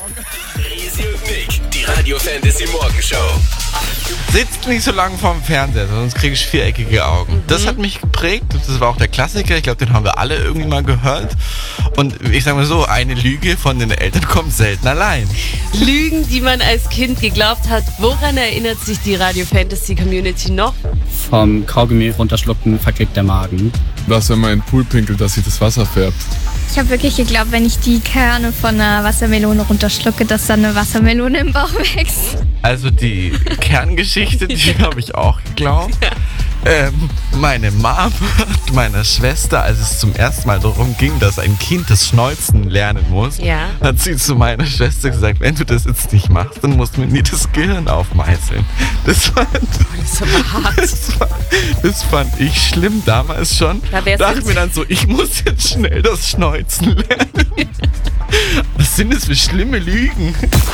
Easy und Nick, die Radio Fantasy Morgenshow. Sitzt nicht so lange vorm Fernseher, sonst kriege ich viereckige Augen. Das hat mich geprägt, das war auch der Klassiker, ich glaube, den haben wir alle irgendwie mal gehört. Und ich sage mal so, eine Lüge von den Eltern kommt selten allein. Lügen, die man als Kind geglaubt hat. Woran erinnert sich die Radio Fantasy Community noch? Vom Kaugummi runterschlucken verklickt der Magen. Dass wenn man in den Pool pinkelt, dass sich das Wasser färbt. Ich habe wirklich geglaubt, wenn ich die Kerne von einer Wassermelone runterschlucke, dass dann eine Wassermelone im Bauch wächst. Also die Kerngeschichte, die habe ich auch geglaubt. Meine Mama hat meiner Schwester, als es zum ersten Mal darum ging, dass ein Kind das Schneuzen lernen muss, Ja. hat sie zu meiner Schwester gesagt, wenn du das jetzt nicht machst, dann musst du mir nie das Gehirn aufmeißeln. Das fand ich schlimm damals schon. Da wär's Dachte jetzt- mir dann so, ich muss jetzt schnell das Schneuzen lernen. Was sind das für schlimme Lügen?